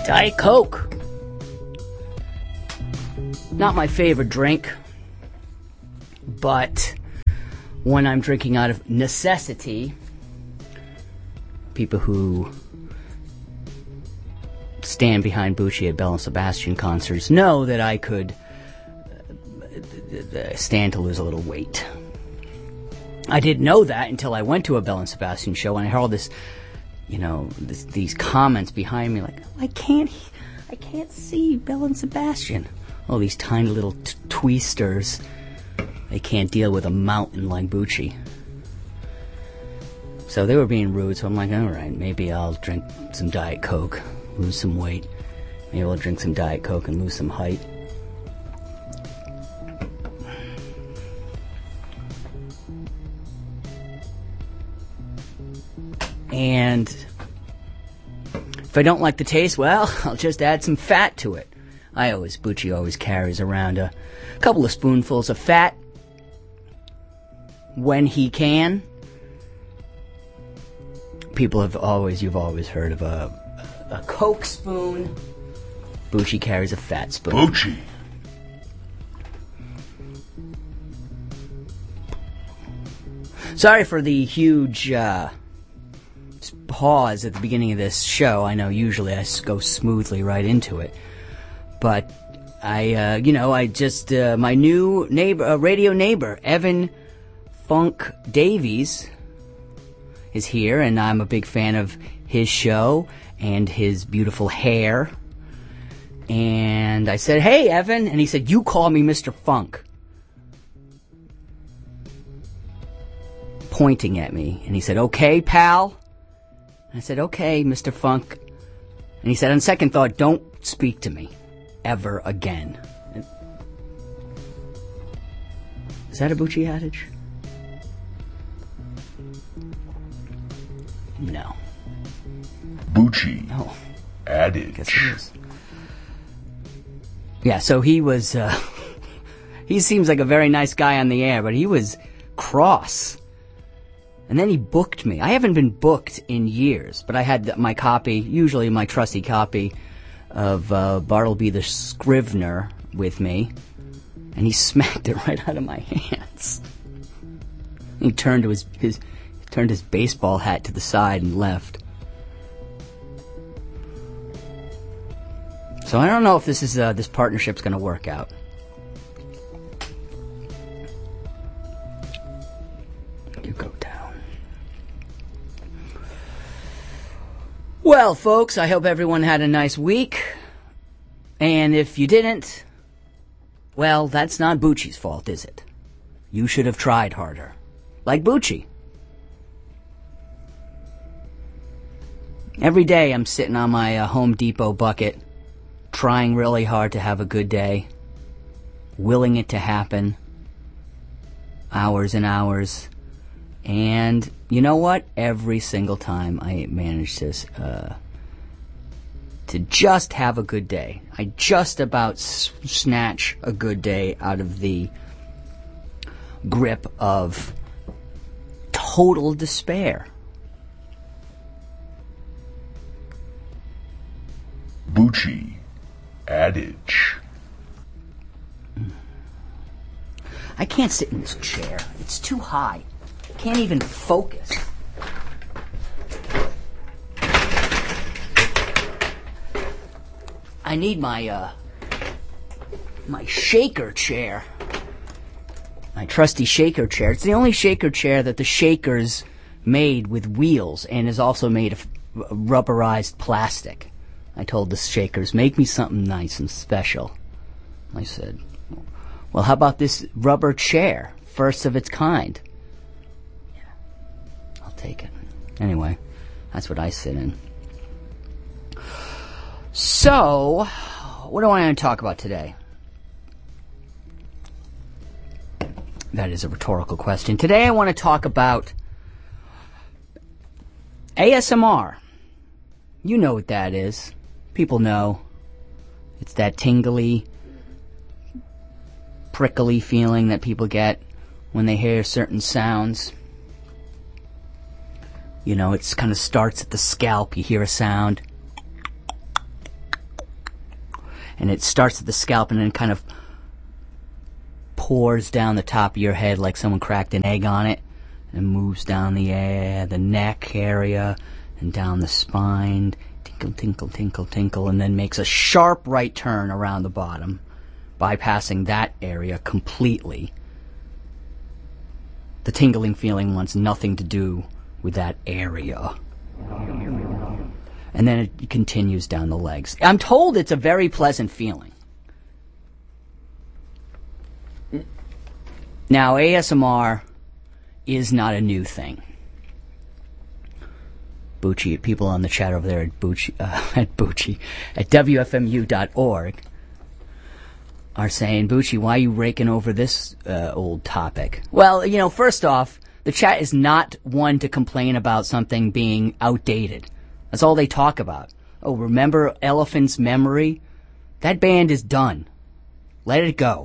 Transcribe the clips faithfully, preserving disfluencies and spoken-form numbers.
Diet Coke. Not my favorite drink, but when I'm drinking out of necessity, people who stand behind Bucci at Belle and Sebastian concerts know that I could stand to lose a little weight. I didn't know that until I went to a Belle and Sebastian show and I heard all this, you know, this, these comments behind me like, I can't, I can't see Belle and Sebastian. All these tiny little t- twisters. They can't deal with a mountain like Bucci. So they were being rude, so I'm like, all right, maybe I'll drink some Diet Coke, lose some weight. Maybe I'll drink some Diet Coke and lose some height. And if I don't like the taste, well, I'll just add some fat to it. I always, Bucci always carries around a couple of spoonfuls of fat when he can. People have always, you've always heard of a, a Coke spoon. Bucci carries a fat spoon. Bucci. Sorry for the huge uh, pause at the beginning of this show. I know usually I go smoothly right into it. But I, uh, you know, I just, uh, my new neighbor, uh, radio neighbor, Evan Funk Davies, is here, and I'm a big fan of his show and his beautiful hair. And I said, hey, Evan, and he said, you call me Mister Funk. Pointing at me, and he said, okay, pal. And I said, okay, Mister Funk. And he said, on second thought, don't speak to me ever again. Is that a Bucci adage? No. Bucci No. adage. Guess it is. Yeah, so he was, uh, he seems like a very nice guy on the air, but he was cross. And then he booked me. I haven't been booked in years, but I had my copy, usually my trusty copy, of uh, Bartleby the Scrivener with me, and he smacked it right out of my hands. He turned to his, his turned his baseball hat to the side and left. So I don't know if this is uh, this partnership's going to work out. You go down. Well, folks, I hope everyone had a nice week. And if you didn't, well, that's not Bucci's fault, is it? You should have tried harder. Like Bucci. Every day I'm sitting on my uh, Home Depot bucket, trying really hard to have a good day, willing it to happen, hours and hours. And you know what? Every single time I manage to, uh, to just have a good day. I just about s- snatch a good day out of the grip of total despair. Bucci adage. I can't sit in this chair. It's too high. Can't even focus. I need my uh my shaker chair. My trusty shaker chair. It's the only shaker chair that the Shakers made with wheels and is also made of rubberized plastic. I told the Shakers, make me something nice and special. I said, well, how about this rubber chair? First of its kind. Take it. Anyway, that's what I sit in. So, what do I want to talk about today? That is a rhetorical question. Today I want to talk about A S M R. You know what that is. People know. It's that tingly, prickly feeling that people get when they hear certain sounds. You know, it kind of starts at the scalp. You hear a sound. And it starts at the scalp and then kind of pours down the top of your head like someone cracked an egg on it, and moves down the air, the neck area, and down the spine, tinkle, tinkle, tinkle, tinkle, and then makes a sharp right turn around the bottom, bypassing that area completely. The tingling feeling wants nothing to do with that area. And then it continues down the legs. I'm told it's a very pleasant feeling. Now, A S M R is not a new thing. Bucci, people on the chat over there at Bucci, uh, at Bucci, at W F M U dot org are saying, Bucci, why are you raking over this uh, old topic? Well, you know, first off, the chat is not one to complain about something being outdated. That's all they talk about. Oh, remember Elephant's Memory? That band is done. Let it go.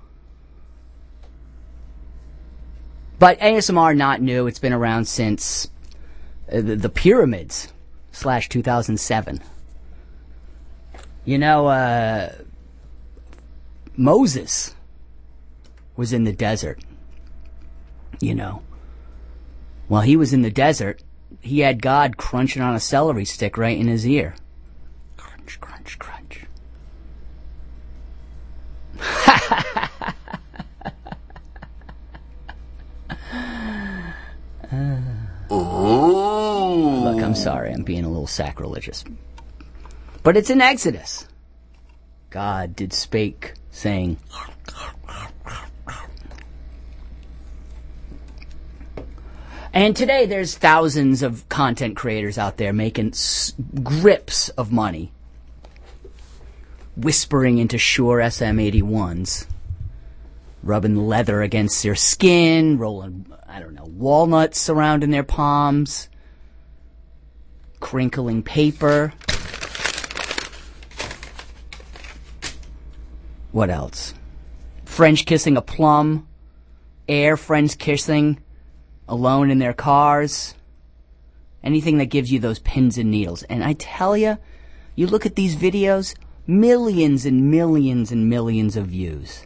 But A S M R not new. It's been around since uh, the, the Pyramids slash two thousand seven. You know, uh, Moses was in the desert. You know. While he was in the desert, he had God crunching on a celery stick right in his ear. Crunch, crunch, crunch. uh, Oh. Look, I'm sorry, I'm being a little sacrilegious. But it's in Exodus. God did spake, saying, and today there's thousands of content creators out there making s- grips of money, whispering into Shure S M eighty-ones, rubbing leather against their skin, rolling, I don't know, walnuts around in their palms, crinkling paper. What else? French kissing a plum, air friends kissing, alone in their cars, anything that gives you those pins and needles. And I tell you, you look at these videos, millions and millions and millions of views.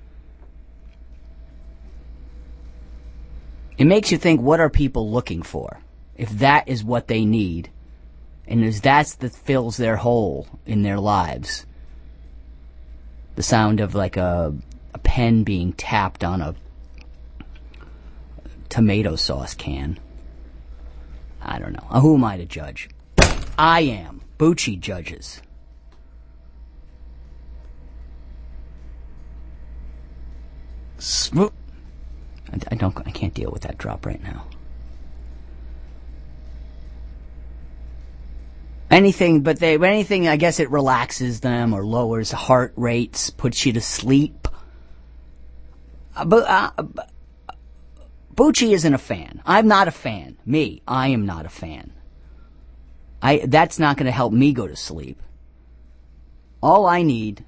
It makes you think, what are people looking for? If that is what they need, and as that's that fills their hole in their lives, the sound of like a, a pen being tapped on a tomato sauce can. I don't know. Who am I to judge? I am. Bucci judges. Smooth. I don't. I can't deal with that drop right now. Anything, but they. Anything. I guess it relaxes them or lowers heart rates, puts you to sleep. Uh, but. Uh, Bucci isn't a fan. I'm not a fan. Me, I am not a fan. I that's not going to help me go to sleep. All I need,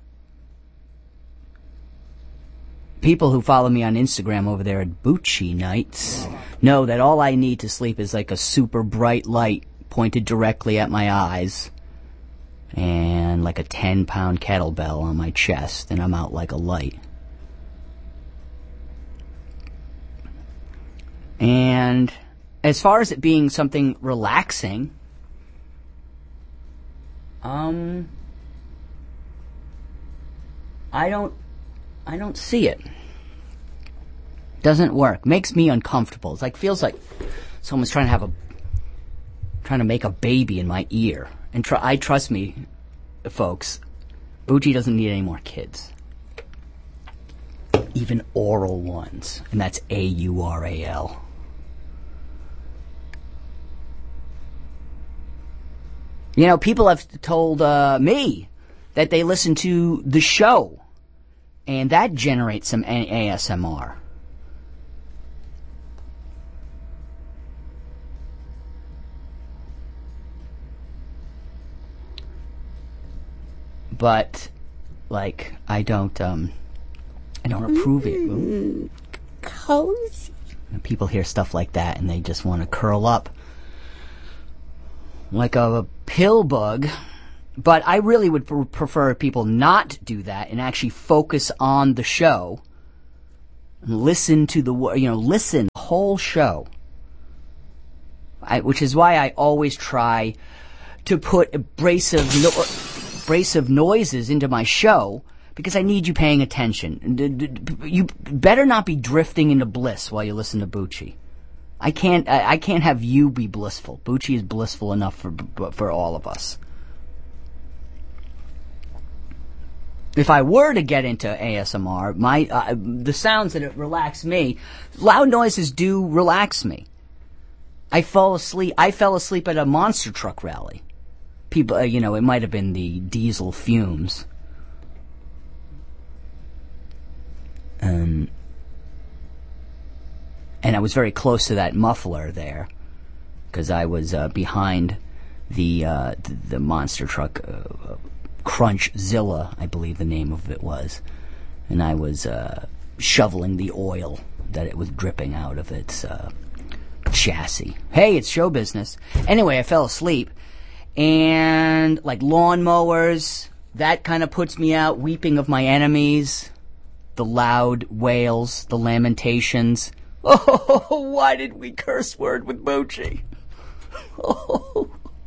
people who follow me on Instagram over there at Bucci Nights know that all I need to sleep is like a super bright light pointed directly at my eyes and like a ten pound kettlebell on my chest, and I'm out like a light. And as far as it being something relaxing, um, I don't, I don't see it. Doesn't work. Makes me uncomfortable. It's like, feels like someone's trying to have a, trying to make a baby in my ear. And tr- I trust me, folks, Bucci doesn't need any more kids. Even oral ones. And that's A U R A L. You know, people have told uh, me that they listen to the show, and that generates some A S M R. But, like, I don't, um, I don't approve it. Ooh. Cozy. People hear stuff like that, and they just want to curl up like a pill bug but I really would pr- prefer people not do that and actually focus on the show. Listen to the, you know, listen the whole show. I, which is why I always try to put abrasive, no, abrasive noises into my show, because I need you paying attention. You better not be drifting into bliss while you listen to Bucci. I can't, I, I can't have you be blissful. Bucci is blissful enough for, for all of us. If I were to get into A S M R, my, uh, the sounds that relax me, loud noises do relax me. I fell asleep. I fell asleep at a monster truck rally. People, uh, you know, it might have been the diesel fumes. Um, and I was very close to that muffler there, because I was uh, behind the, uh, the the monster truck, uh, Crunchzilla, I believe the name of it was, and I was uh, shoveling the oil that it was dripping out of its Uh, chassis. Hey, it's show business. Anyway, I fell asleep, and like lawnmowers, that kind of puts me out. Weeping of my enemies, the loud wails, the lamentations. Oh, why did we curse word with Bucci? Oh,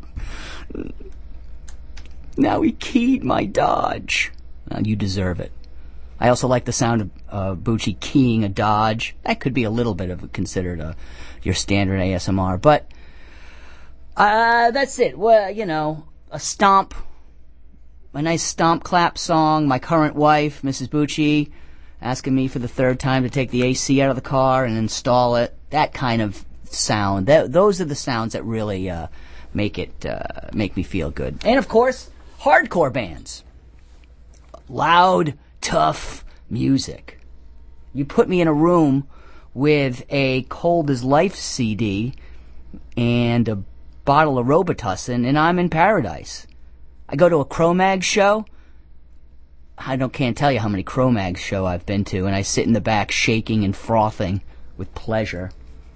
now he keyed my Dodge. Well, you deserve it. I also like the sound of uh, Bucci keying a Dodge. That could be a little bit of a, considered a, your standard A S M R, but uh, that's it. Well, you know, a stomp, a nice stomp clap song. My current wife, Missus Bucci, asking me for the third time to take the A C out of the car and install it. That kind of sound. That, those are the sounds that really uh, make it uh, make me feel good. And of course, hardcore bands. Loud, tough music. You put me in a room with a Cold as Life C D and a bottle of Robitussin, and I'm in paradise. I go to a Cro-Mag show. I don't can't tell you how many Cro-Mag show I've been to, and I sit in the back shaking and frothing with pleasure.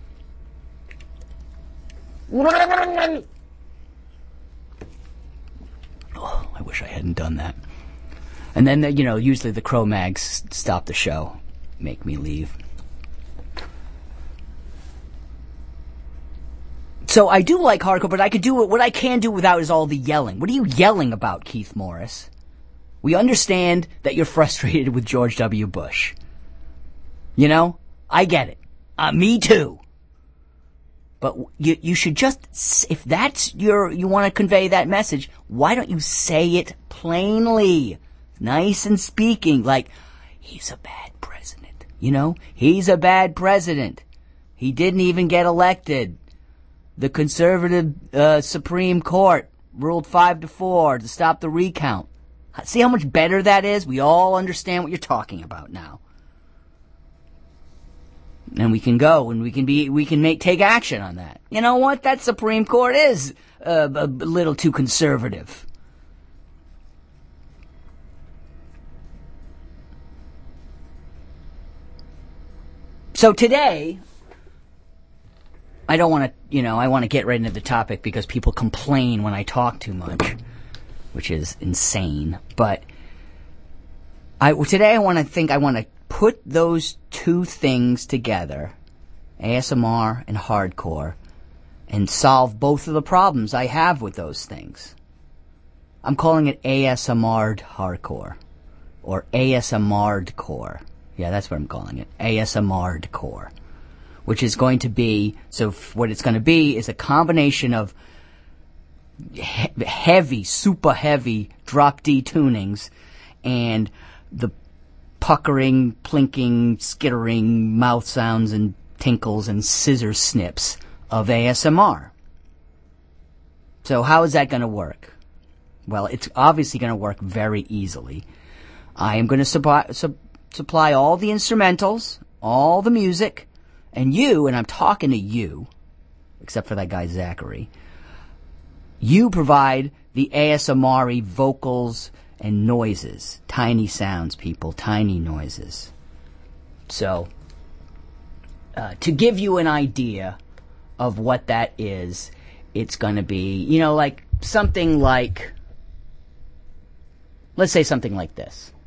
Oh, I wish I hadn't done that. And then, you know, usually the Cro-Mags stop the show, make me leave. So I do like hardcore, but I could do it. What I can do without is all the yelling. What are you yelling about, Keith Morris? We understand that you're frustrated with George W. Bush. You know, I get it. Uh, me too. But you you should just, if that's your, you want to convey that message, why don't you say it plainly? Nice and speaking, like, he's a bad president. You know, he's a bad president. He didn't even get elected. The conservative uh, Supreme Court ruled five to four to stop the recount. See how much better that is? We all understand what you're talking about now. And we can go and we can be, we can make, take action on that. You know what? That Supreme Court is uh, a little too conservative. So today, I don't want to, you know, I want to get right into the topic because people complain when I talk too much, which is insane. But I, today I want to think, I want to put those two things together, A S M R and hardcore, and solve both of the problems I have with those things. I'm calling it A S M R'd hardcore, or A S M R'd core. Yeah, that's what I'm calling it, A S M R'd core. Which is going to be, so what it's going to be is a combination of he- heavy, super heavy drop D tunings and the puckering, plinking, skittering mouth sounds and tinkles and scissor snips of A S M R. So how is that going to work? Well, it's obviously going to work very easily. I am going to supply, su- supply all the instrumentals, all the music, and you, and I'm talking to you, except for that guy Zachary, you provide the A S M R-y vocals and noises. Tiny sounds, people. Tiny noises. So, uh, to give you an idea of what that is, it's going to be, you know, like something like Let's say something like this.